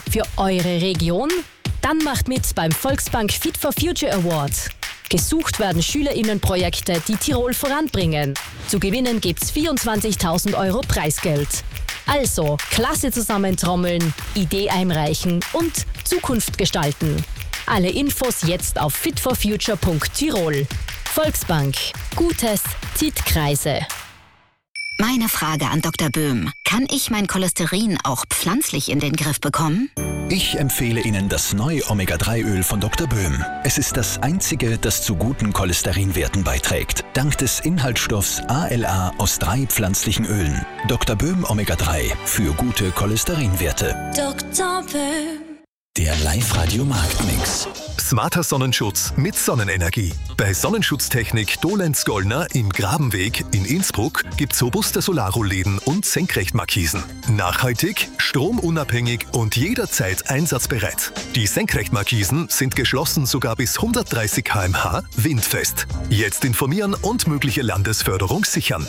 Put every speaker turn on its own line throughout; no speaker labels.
für eure Region? Dann macht mit beim Volksbank Fit for Future Award. Gesucht werden SchülerInnenprojekte, die Tirol voranbringen. Zu gewinnen gibt's 24.000 € Preisgeld. Also, Klasse zusammentrommeln, Idee einreichen und Zukunft gestalten. Alle Infos jetzt auf fitforfuture.tirol. Volksbank. Gutes zieht Kreise.
Meine Frage an Dr. Böhm. Kann ich mein Cholesterin auch pflanzlich in den Griff bekommen?
Ich empfehle Ihnen das neue Omega-3-Öl von Dr. Böhm. Es ist das einzige, das zu guten Cholesterinwerten beiträgt. Dank des Inhaltsstoffs ALA aus 3 pflanzlichen Ölen. Dr. Böhm Omega-3 für gute Cholesterinwerte.
Dr. Böhm.
Der Live-Radio-Marktmix.
Smarter Sonnenschutz mit Sonnenenergie. Bei Sonnenschutztechnik Dolenz-Gollner im Grabenweg in Innsbruck gibt's robuste Solarrollläden und Senkrechtmarkisen. Nachhaltig, stromunabhängig und jederzeit einsatzbereit. Die Senkrechtmarkisen sind geschlossen sogar bis 130 km/h windfest. Jetzt informieren und mögliche Landesförderung sichern.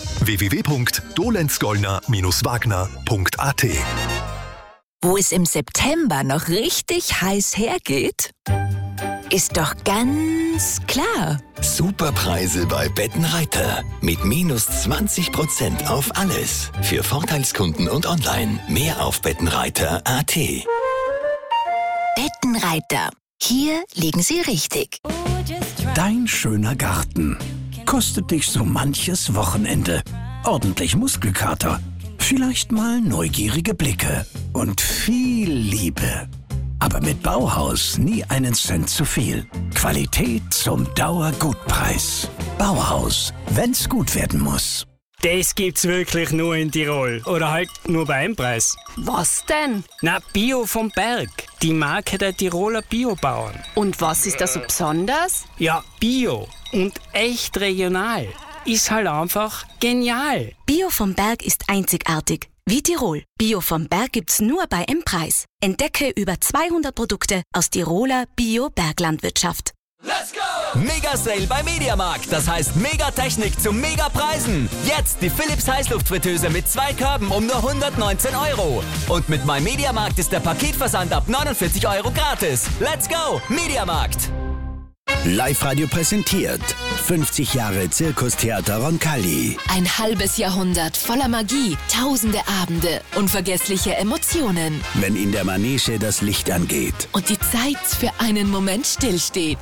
www.dolenzgollner-wagner.at.
Wo es im September noch richtig heiß hergeht, ist doch ganz klar.
Superpreise bei Bettenreiter. Mit minus 20% auf alles. Für Vorteilskunden und online. Mehr auf bettenreiter.at.
Bettenreiter. Hier liegen Sie richtig.
Dein schöner Garten kostet dich so manches Wochenende. Ordentlich Muskelkater. Vielleicht mal neugierige Blicke und viel Liebe. Aber mit Bauhaus nie einen Cent zu viel. Qualität zum Dauergutpreis. Bauhaus, wenn's gut werden muss.
Das gibt's wirklich nur in Tirol. Oder halt nur bei einem Preis.
Was denn?
Na, Bio vom Berg. Die Marke der Tiroler Biobauern.
Und was ist da so besonders?
Ja, Bio und echt regional. Ist halt einfach genial.
Bio vom Berg ist einzigartig. Wie Tirol. Bio vom Berg gibt's nur bei M-Preis. Entdecke über 200 Produkte aus Tiroler Bio-Berglandwirtschaft.
Let's go! Mega Sale bei Mediamarkt. Das heißt Megatechnik zu Megapreisen. Jetzt die Philips Heißluftfritteuse mit 2 Körben um nur 119 €. Und mit meinem Mediamarkt ist der Paketversand ab 49 € gratis. Let's go! Mediamarkt.
Live-Radio präsentiert 50 Jahre Zirkustheater Roncalli.
Ein halbes Jahrhundert voller Magie, tausende Abende, unvergessliche Emotionen.
Wenn in der Manege das Licht angeht.
Und die Zeit für einen Moment stillsteht.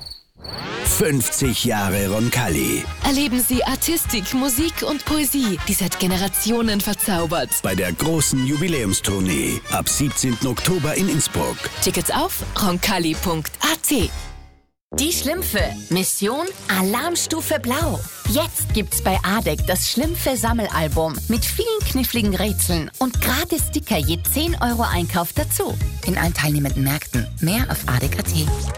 50 Jahre Roncalli.
Erleben Sie Artistik, Musik und Poesie, die seit Generationen verzaubert.
Bei der großen Jubiläumstournee ab 17. Oktober in Innsbruck.
Tickets auf roncalli.at.
Die Schlümpfe. Mission Alarmstufe Blau. Jetzt gibt's bei ADEC das Schlümpfe-Sammelalbum mit vielen kniffligen Rätseln und gratis Sticker je 10 € Einkauf dazu. In allen teilnehmenden Märkten. Mehr auf ADEC.at.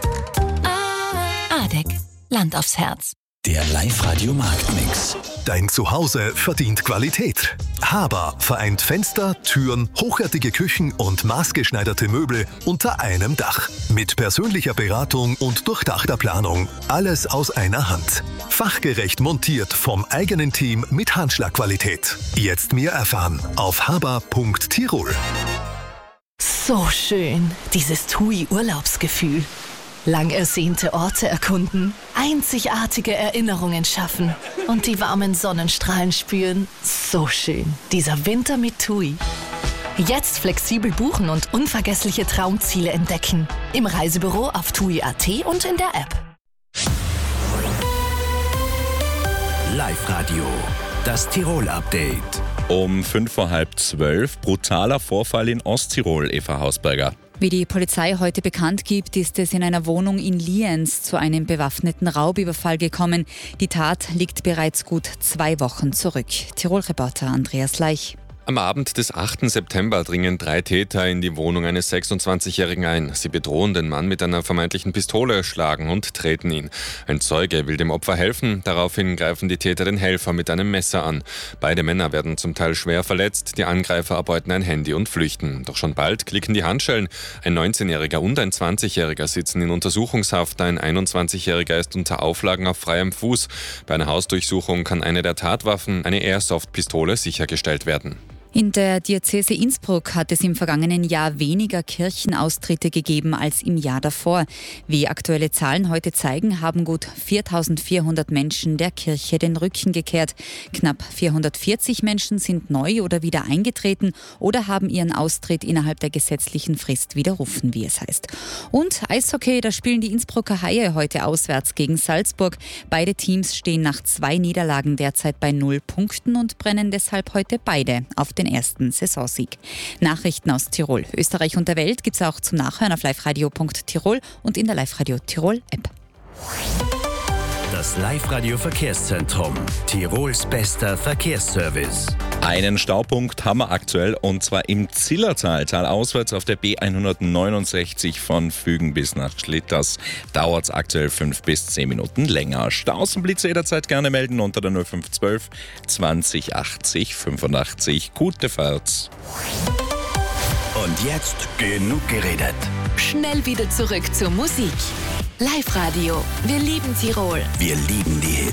ADEC. Land aufs Herz.
Der Live-Radio-Marktmix.
Dein Zuhause verdient Qualität. Haber vereint Fenster, Türen, hochwertige Küchen und maßgeschneiderte Möbel unter einem Dach. Mit persönlicher Beratung und durchdachter Planung. Alles aus einer Hand. Fachgerecht montiert vom eigenen Team mit Handschlagqualität. Jetzt mehr erfahren auf haber.tirol.
So schön, dieses TUI-Urlaubsgefühl. Lang ersehnte Orte erkunden, einzigartige Erinnerungen schaffen und die warmen Sonnenstrahlen spüren. So schön, dieser Winter mit TUI. Jetzt flexibel buchen und unvergessliche Traumziele entdecken. Im Reisebüro auf TUI.at und in der App.
Live-Radio, das Tirol-Update.
Um 11:55 brutaler Vorfall in Osttirol, Eva Hausberger.
Wie die Polizei heute bekannt gibt, ist es in einer Wohnung in Lienz zu einem bewaffneten Raubüberfall gekommen. Die Tat liegt bereits gut 2 Wochen zurück. Tirol-Reporter Andreas Leich.
Am Abend des 8. September dringen 3 Täter in die Wohnung eines 26-Jährigen ein. Sie bedrohen den Mann mit einer vermeintlichen Pistole, schlagen und treten ihn. Ein Zeuge will dem Opfer helfen. Daraufhin greifen die Täter den Helfer mit einem Messer an. Beide Männer werden zum Teil schwer verletzt. Die Angreifer erbeuten ein Handy und flüchten. Doch schon bald klicken die Handschellen. Ein 19-Jähriger und ein 20-Jähriger sitzen in Untersuchungshaft. Ein 21-Jähriger ist unter Auflagen auf freiem Fuß. Bei einer Hausdurchsuchung kann eine der Tatwaffen, eine Airsoft-Pistole, sichergestellt werden.
In der Diözese Innsbruck hat es im vergangenen Jahr weniger Kirchenaustritte gegeben als im Jahr davor. Wie aktuelle Zahlen heute zeigen, haben gut 4.400 Menschen der Kirche den Rücken gekehrt. Knapp 440 Menschen sind neu oder wieder eingetreten oder haben ihren Austritt innerhalb der gesetzlichen Frist widerrufen, wie es heißt. Und Eishockey, da spielen die Innsbrucker Haie heute auswärts gegen Salzburg. Beide Teams stehen nach 2 Niederlagen derzeit bei 0 Punkten und brennen deshalb heute beide auf den ersten Saisonsieg. Nachrichten aus Tirol, Österreich und der Welt gibt es auch zum Nachhören auf liveradio.tirol und in der Live-Radio Tirol App.
Das Live-Radio Verkehrszentrum, Tirols bester Verkehrsservice.
Einen Staupunkt haben wir aktuell und zwar im Zillertal, talauswärts auf der B169 von Fügen bis nach Schlitters. Dauert es aktuell 5 bis 10 Minuten länger. Staus und Blitze jederzeit gerne melden unter der 0512 20 80 85. Gute Fahrt.
Und jetzt genug geredet.
Schnell wieder zurück zur Musik. Live-Radio. Wir lieben Tirol.
Wir lieben die Hits.